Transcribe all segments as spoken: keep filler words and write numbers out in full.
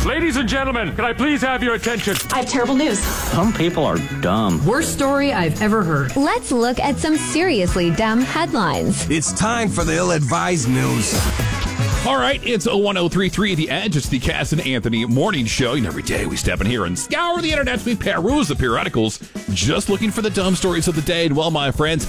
Ladies and gentlemen, can I please have your attention? I have terrible news. Some people are dumb. Worst story I've ever heard. Let's look at some seriously dumb headlines. It's time for the ill-advised news. All right, it's oh one oh three three The Edge. It's the Cass and Anthony morning show. And every day we step in here and scour the internet. We peruse the periodicals, just looking for the dumb stories of the day. And well, my friends,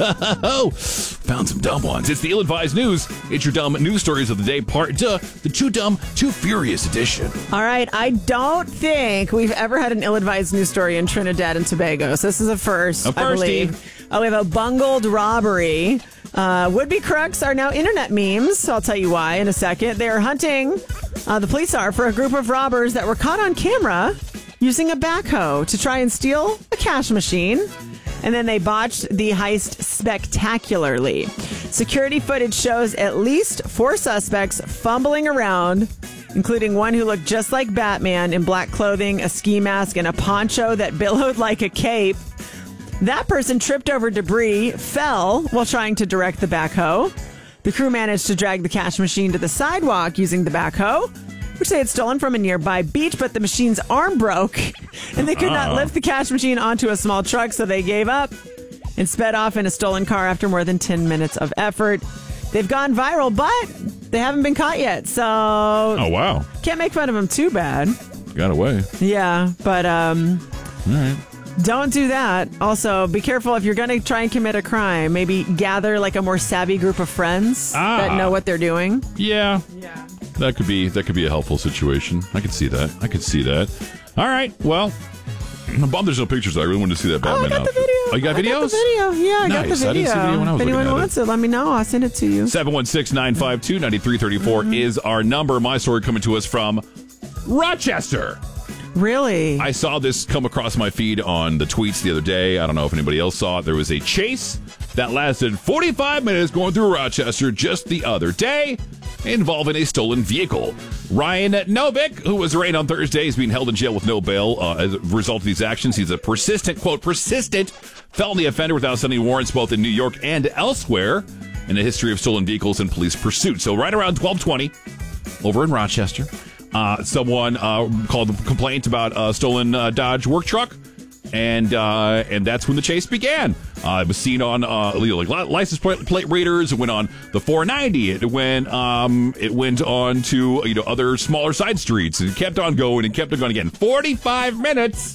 found some dumb ones. It's the ill-advised news. It's your dumb news stories of the day, part two, the Too Dumb, Too Furious edition. All right, I don't think we've ever had an ill-advised news story in Trinidad and Tobago. So this is a first, A I believe. firstie. Oh, we have a bungled robbery. Uh, would-be crooks are now internet memes. So I'll tell you why in a second. They are hunting, uh, the police are, for a group of robbers that were caught on camera using a backhoe to try and steal a cash machine. And then they botched the heist spectacularly. Security footage shows at least four suspects fumbling around, including one who looked just like Batman in black clothing, a ski mask, and a poncho that billowed like a cape. That person tripped over debris, fell while trying to direct the backhoe. The crew managed to drag the cash machine to the sidewalk using the backhoe, which they had stolen from a nearby beach, but the machine's arm broke, and they could not Uh-oh. lift the cash machine onto a small truck, so they gave up and sped off in a stolen car after more than ten minutes of effort. They've gone viral, but they haven't been caught yet, so... Oh, wow. Can't make fun of them too bad. Got away. Yeah, but... um. All right. Don't do that. Also, be careful if you're going to try and commit a crime. Maybe gather like a more savvy group of friends Ah. that know what they're doing. Yeah. Yeah. That could be that could be a helpful situation. I could see that. I could see that. All right. Well, I'm bummed there's no pictures. I really wanted to see that Oh, I Batman got the outfit. video. Oh, you got I videos? got the video. Yeah, I got the Nice. I didn't see video. the video when I was if anyone looking at wants it. it, let me know. I'll send it to you. seven one six, nine five two, nine three three four Mm-hmm. is our number. My story coming to us from Rochester. Really? I saw this come across my feed on the tweets the other day. I don't know if anybody else saw it. There was a chase that lasted forty-five minutes going through Rochester just the other day involving a stolen vehicle. Ryan Novick, who was arraigned on Thursday, is being held in jail with no bail uh, as a result of these actions. He's a persistent, quote, persistent felony offender without sending warrants both in New York and elsewhere, and a history of stolen vehicles and police pursuit. So right around twelve twenty over in Rochester, Uh, someone uh, called a complaint about a stolen uh, Dodge work truck, and uh, and that's when the chase began. Uh, it was seen on uh, you know, like li- license plate, plate readers. It went on the four ninety. It went um, it went on to you know other smaller side streets. It kept on going and kept on going again. forty-five minutes.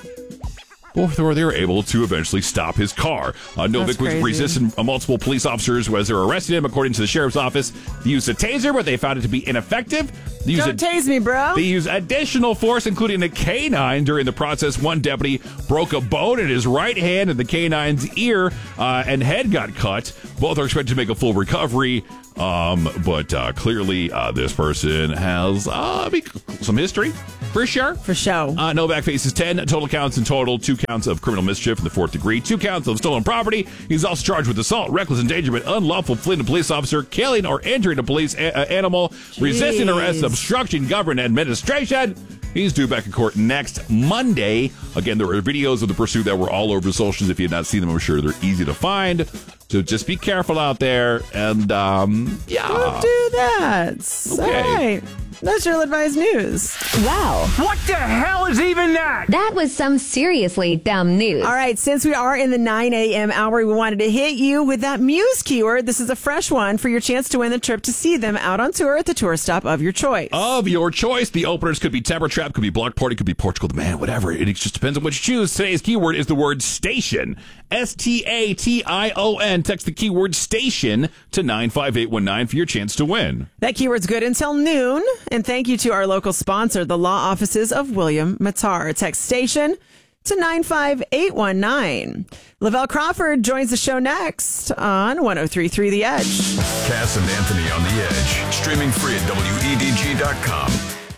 Before they were able to eventually stop his car. Uh, Novick was crazy. resisting uh, multiple police officers as they were arresting him. According to the sheriff's office, they used a taser, but they found it to be ineffective. They used Don't a- tase me, bro. They used additional force, including a canine. During the process, one deputy broke a bone in his right hand, and the canine's ear uh, and head got cut. Both are expected to make a full recovery. Um, but uh, clearly, uh, this person has uh, some history, for sure. For sure. Uh, Novak faces ten total counts in total, two counts of criminal mischief in the fourth degree, two counts of stolen property. He's also charged with assault, reckless endangerment, unlawful fleeing a police officer, killing or injuring a police a- uh, animal, resisting arrest, obstructing government administration. He's due back in court next Monday. Again, there were videos of the pursuit that were all over socials. If you had not seen them, I'm sure they're easy to find. So just be careful out there. And, um, yeah. Don't do that. Okay. All right. That's your advised news. Wow. What the hell is even that? That was some seriously dumb news. All right, since we are in the nine a.m. hour, we wanted to hit you with that Muse keyword. This is a fresh one for your chance to win the trip to see them out on tour at the tour stop of your choice. Of your choice. The openers could be Temper Trap, could be Block Party, could be Portugal the Man, whatever. It just depends on what you choose. Today's keyword is the word station. S T A T I O N. Text the keyword station to nine five eight one nine for your chance to win. That keyword's good until noon. And thank you to our local sponsor, the law offices of William Matar. Text station to nine five eight one nine. Lavelle Crawford joins the show next on one oh three point three The Edge. Cass and Anthony on the Edge. Streaming free at W E D G dot com.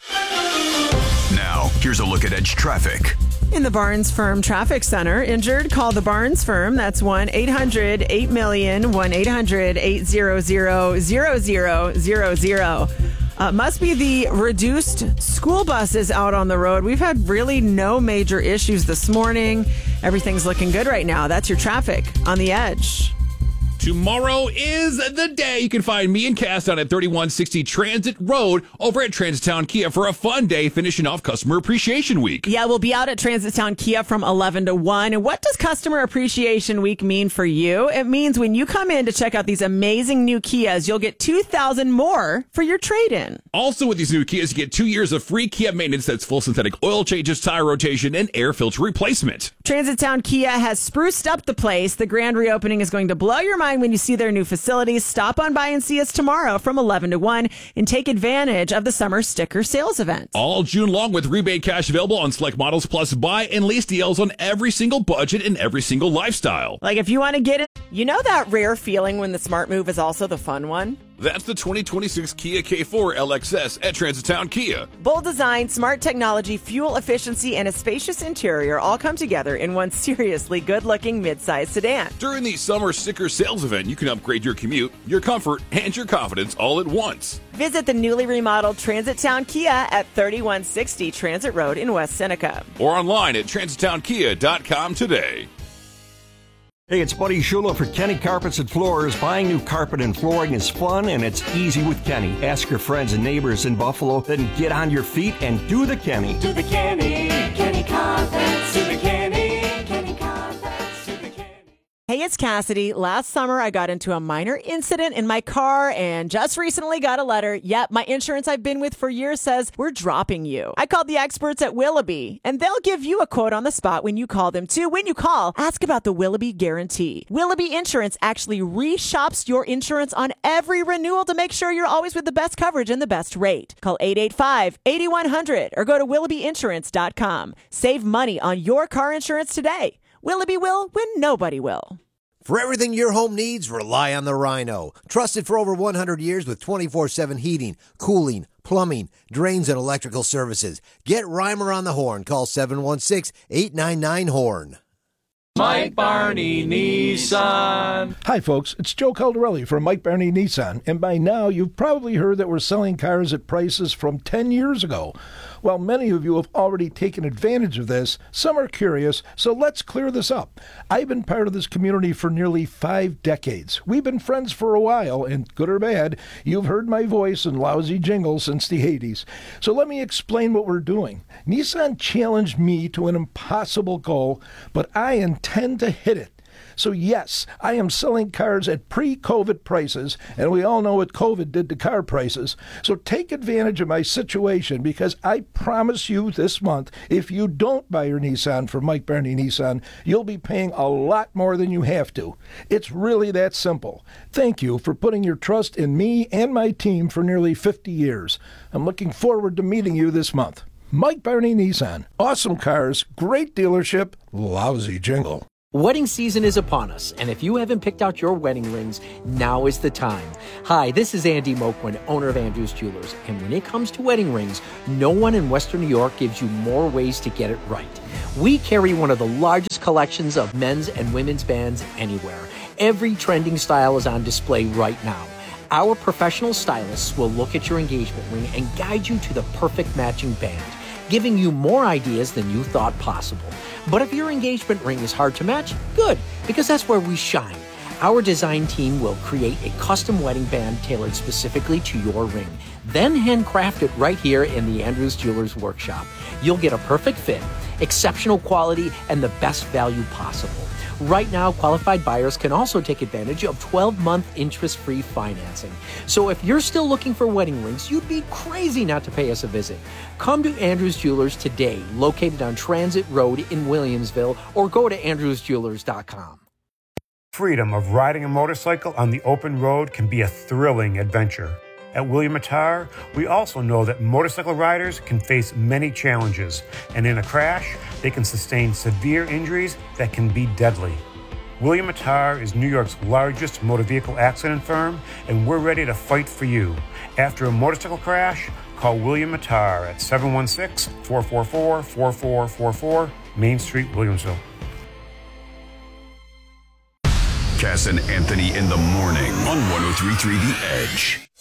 Now, here's a look at Edge traffic. In the Barnes Firm Traffic Center, injured, call the Barnes Firm. That's one eight hundred eight million, one eight hundred eight hundred zero zero zero zero. Uh, must be the reduced school buses out on the road. We've had really no major issues this morning. Everything's looking good right now. That's your traffic on the Edge. Tomorrow is the day you can find me and Cass down at thirty-one sixty Transit Road over at Transitown Kia for a fun day finishing off Customer Appreciation Week. Yeah, we'll be out at Transitown Kia from eleven to one. And what does Customer Appreciation Week mean for you? It means when you come in to check out these amazing new Kias, you'll get two thousand dollars more for your trade-in. Also with these new Kias, you get two years of free Kia maintenance. That's full synthetic oil changes, tire rotation, and air filter replacement. Transitown Kia has spruced up the place. The grand reopening is going to blow your mind when you see their new facilities. Stop on by and see us tomorrow from eleven to one and take advantage of the summer sticker sales event. All June long with rebate cash available on select models, plus buy and lease deals on every single budget and every single lifestyle. Like if you want to get it, you know that rare feeling when the smart move is also the fun one? That's the twenty twenty-six Kia K four L X S at Transitown Kia. Bold design, smart technology, fuel efficiency, and a spacious interior all come together in one seriously good-looking midsize sedan. During the summer sticker sales event, you can upgrade your commute, your comfort, and your confidence all at once. Visit the newly remodeled Transitown Kia at thirty-one sixty Transit Road in West Seneca. Or online at transitown kia dot com today. Hey, it's Buddy Shula for Kenny Carpets and Floors. Buying new carpet and flooring is fun and it's easy with Kenny. Ask your friends and neighbors in Buffalo, then get on your feet and do the Kenny. Do the Kenny, Kenny Carpets, do the Kenny, Kenny Carpets, do the Kenny. Hey, it's Cassidy. Last summer, I got into a minor incident in my car and just recently got a letter. Yep, my insurance I've been with for years says we're dropping you. I called the experts at Willoughby, and they'll give you a quote on the spot when you call them too. When you call, ask about the Willoughby Guarantee. Willoughby Insurance actually reshops your insurance on every renewal to make sure you're always with the best coverage and the best rate. Call eight eight five, eight one zero zero or go to willoughby insurance dot com. Save money on your car insurance today. Willoughby will when nobody will. For everything your home needs, rely on the Rhino. Trusted for over one hundred years with twenty-four seven heating, cooling, plumbing, drains, and electrical services. Get Reimer on the horn. Call seven one six, eight nine nine, horn. Mike Barney Nissan. Hi, folks. It's Joe Caldarelli from Mike Barney Nissan. And by now, you've probably heard that we're selling cars at prices from ten years ago. While many of you have already taken advantage of this, some are curious, so let's clear this up. I've been part of this community for nearly five decades. We've been friends for a while, and good or bad, you've heard my voice and lousy jingles since the eighties. So let me explain what we're doing. Nissan challenged me to an impossible goal, but I intend to hit it. So yes, I am selling cars at pre-COVID prices, and we all know what COVID did to car prices. So take advantage of my situation, because I promise you this month, if you don't buy your Nissan from Mike Barney Nissan, you'll be paying a lot more than you have to. It's really that simple. Thank you for putting your trust in me and my team for nearly fifty years. I'm looking forward to meeting you this month. Mike Barney Nissan. Awesome cars, great dealership, lousy jingle. Wedding season is upon us, and if you haven't picked out your wedding rings, now is the time. Hi, this is Andy Moquin, owner of Andrews Jewelers, and when it comes to wedding rings, no one in Western New York gives you more ways to get it right. We carry one of the largest collections of men's and women's bands anywhere. Every trending style is on display right now. Our professional stylists will look at your engagement ring and guide you to the perfect matching band, giving you more ideas than you thought possible. But if your engagement ring is hard to match, good, because that's where we shine. Our design team will create a custom wedding band tailored specifically to your ring, then handcraft it right here in the Andrews Jewelers workshop. You'll get a perfect fit, exceptional quality, and the best value possible. Right now, qualified buyers can also take advantage of twelve-month interest-free financing. So if you're still looking for wedding rings, you'd be crazy not to pay us a visit. Come to Andrews Jewelers today, located on Transit Road in Williamsville, or go to andrews jewelers dot com. Freedom of riding a motorcycle on the open road can be a thrilling adventure. At William Attar, we also know that motorcycle riders can face many challenges, and in a crash, they can sustain severe injuries that can be deadly. William Attar is New York's largest motor vehicle accident firm, and we're ready to fight for you. After a motorcycle crash, call William Attar at seven one six, four four four, four four four four, Main Street, Williamsville. Cass and Anthony in the morning on one oh three point three The Edge.